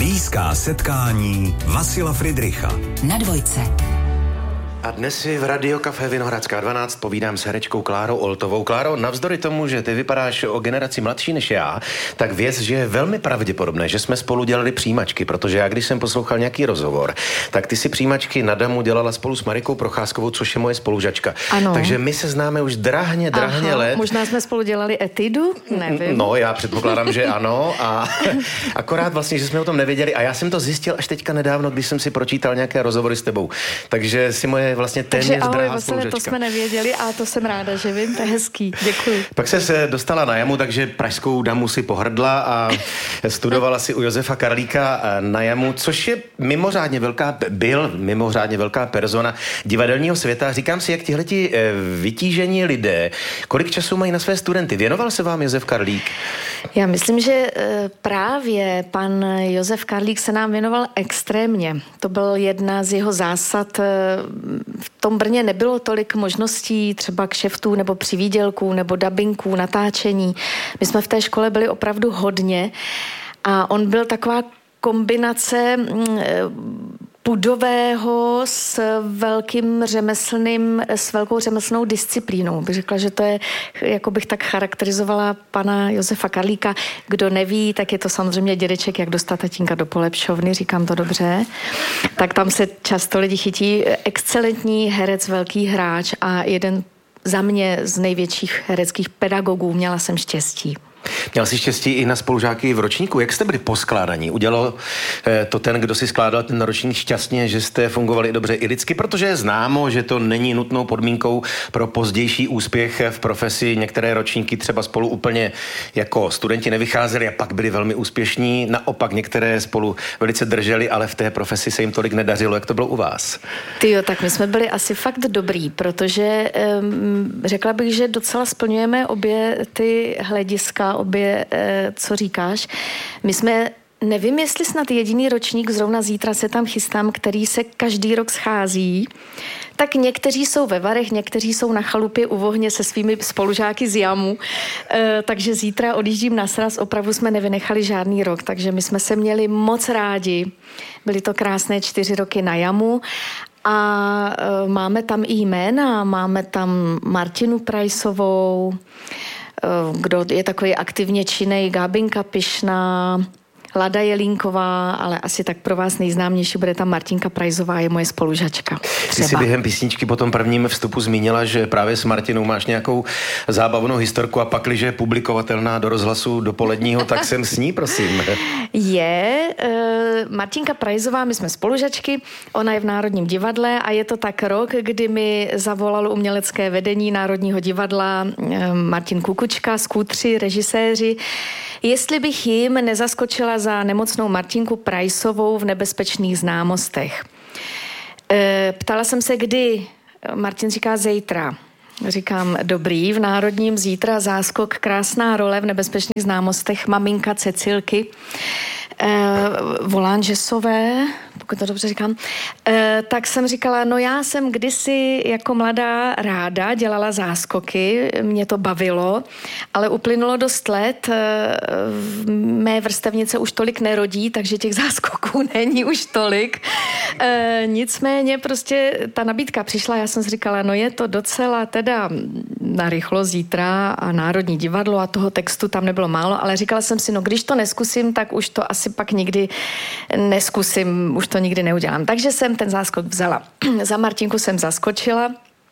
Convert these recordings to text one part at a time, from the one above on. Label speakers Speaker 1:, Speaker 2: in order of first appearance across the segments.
Speaker 1: Blízká setkání Vasila Fridricha
Speaker 2: na Dvojce.
Speaker 3: A dnes si v Radio Café Vinohradská 12 povídám s herečkou Klárou Oltovou. Kláro, navzdory tomu, že ty vypadáš o generaci mladší než já, tak věz, že je velmi pravděpodobné, že jsme spolu dělali přijímačky, protože já, když jsem poslouchal nějaký rozhovor, tak ty si přijímačky na Damu dělala spolu s Marikou Procházkovou, což je moje spolužačka.
Speaker 2: Ano.
Speaker 3: Takže my se známe už drahně let.
Speaker 2: Možná jsme spolu dělali etidu, nevím.
Speaker 3: No, já předpokládám, že ano. A akorát vlastně, že jsme o tom nevěděli. A já jsem to zjistil až teďka nedávno, když jsem si pročítal nějaké rozhovory s tebou. Takže si moje vlastně téměř drahá spolužačka.
Speaker 2: To jsme nevěděli a to jsem ráda, že vím, to je hezký. Děkuji.
Speaker 3: Pak se dostala na Jamu, takže pražskou Damu si pohrdla a studovala si u Josefa Karlíka na Jamu, což je byl mimořádně velká persona divadelního světa. Říkám si, jak tihleti vytížení lidé, kolik času mají na své studenty. Věnoval se vám Josef Karlík?
Speaker 2: Já myslím, že právě pan Josef Karlík se nám věnoval extrémně. To byl jedna z jeho zásad. V tom Brně nebylo tolik možností třeba kšeftů nebo přivídělků nebo dabingů, natáčení. My jsme v té škole byli opravdu hodně a on byl taková kombinace pudového s velkou řemeslnou disciplínou. Bych řekla, že to je, jako bych tak charakterizovala pana Josefa Karlíka. Kdo neví, tak je to samozřejmě dědeček, jak dostat tatínka do polepšovny, říkám to dobře. Tak tam se často lidi chytí. Excelentní herec, velký hráč a jeden za mě z největších hereckých pedagogů. Měla jsem štěstí.
Speaker 3: Měl jsi štěstí i na spolužáky v ročníku. Jak jste byli poskládaní? Udělal to ten, kdo si skládal ten ročník šťastně, že jste fungovali dobře i lidsky, protože je známo, že to není nutnou podmínkou pro pozdější úspěch v profesi. Některé ročníky třeba spolu úplně jako studenti nevycházeli a pak byli velmi úspěšní. Naopak některé spolu velice drželi, ale v té profesi se jim tolik nedařilo. Jak to bylo u vás?
Speaker 2: Tyjo, tak my jsme byli asi fakt dobrý, protože řekla bych, že docela splňujeme obě ty hlediska, co říkáš. My jsme, nevím, jestli snad jediný ročník, zrovna zítra se tam chystám, který se každý rok schází, tak někteří jsou ve Varech, někteří jsou na chalupě u Vohně se svými spolužáky z Jamu, takže zítra odjíždím na sraz, opravdu jsme nevynechali žádný rok, takže my jsme se měli moc rádi. Byly to krásné 4 roky na Jamu a máme tam i jména, máme tam Martinu Prajsovou, kdo je takový aktivně činnej, Gábinka Pyšná, Lada Jelínková, ale asi tak pro vás nejznámější bude tam Martinka Prajzová, je moje spolužačka.
Speaker 3: Ty jsi během písničky po tom prvním vstupu zmínila, že právě s Martinou máš nějakou zábavnou historku a pakliže je publikovatelná do rozhlasu dopoledního, tak jsem s ní, prosím.
Speaker 2: Martinka Prajzová, my jsme spolužačky, ona je v Národním divadle a je to tak rok, kdy mi zavolalo umělecké vedení Národního divadla Martin Kukučka, skútři, režiséři, jestli bych jim nezaskočila za nemocnou Martinku Prajsovou v Nebezpečných známostech. Ptala jsem se, kdy. Martin říká zítra. Říkám, dobrý, v Národním zítra záskok, krásná role v Nebezpečných známostech, maminka Cecilky, Volánžesové, pokud to dobře říkám, tak jsem říkala, no já jsem kdysi jako mladá ráda dělala záskoky, mě to bavilo, ale uplynulo dost let, mé vrstevnice už tolik nerodí, takže těch záskoků není už tolik. Nicméně prostě ta nabídka přišla, já jsem si říkala, no je to docela teda narychlo zítra a Národní divadlo a toho textu tam nebylo málo, ale říkala jsem si, no když to neskusím, tak už to asi pak nikdy neskusím, už to nikdy neudělám. Takže jsem ten záskok vzala. Za Martinku jsem zaskočila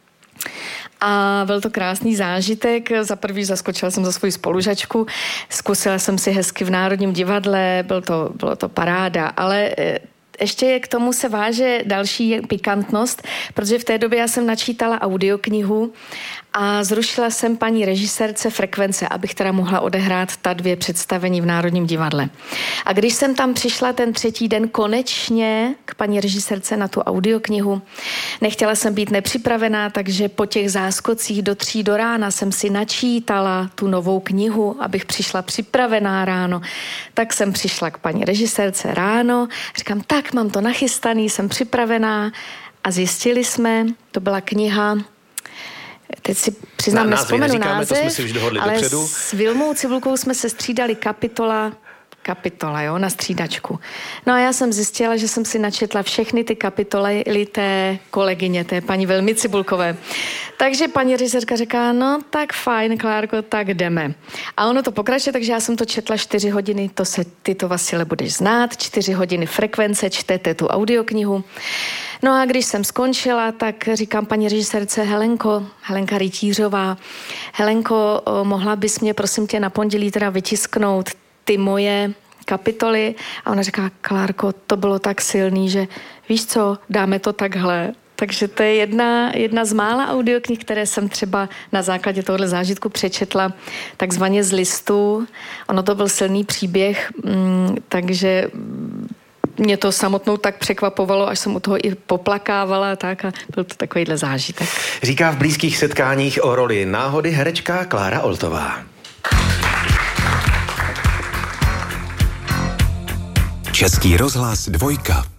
Speaker 2: a byl to krásný zážitek. Za prvý zaskočila jsem za svoji spolužačku, zkusila jsem si hezky v Národním divadle, bylo to paráda, ale ještě k tomu se váže další pikantnost, protože v té době já jsem načítala audioknihu a zrušila jsem paní režisérce frekvence, abych teda mohla odehrát ta 2 představení v Národním divadle. A když jsem tam přišla ten 3. den konečně k paní režisérce na tu audioknihu, nechtěla jsem být nepřipravená, takže po těch záskocích do 3 do rána jsem si načítala tu novou knihu, abych přišla připravená ráno. Tak jsem přišla k paní režisérce ráno, říkám, tak mám to nachystaný, jsem připravená a zjistili jsme, to byla kniha, teď si přiznám, nespomenu název, ale dopředu. S Vilmou Cibulkou jsme se střídali kapitola kapitola, jo, na střídačku. No a já jsem zjistila, že jsem si načetla všechny ty kapitoly té kolegyně, té paní velmi Cibulkové. Takže paní režisérka říká, no tak fajn, Klárko, tak jdeme. A ono to pokračuje, takže já jsem to četla 4 hodiny, ty to, Vasile, budeš znát, 4 hodiny frekvence, čtete tu audioknihu. No a když jsem skončila, tak říkám paní režisérce Helenka Rytířová, Helenko, mohla bys mě prosím tě na pondělí teda vytisknout ty moje kapitoly? A ona říká, Klárko, to bylo tak silný, že víš co, dáme to takhle. Takže to je jedna z mála audioknih, které jsem třeba na základě tohoto zážitku přečetla takzvaně z listu. Ono to byl silný příběh, takže mě to samotnou tak překvapovalo, až jsem u toho i poplakávala, tak a byl to takovýhle zážitek.
Speaker 3: Říká v blízkých setkáních o roli náhody herečka Klára Oltová.
Speaker 1: Český rozhlas 2.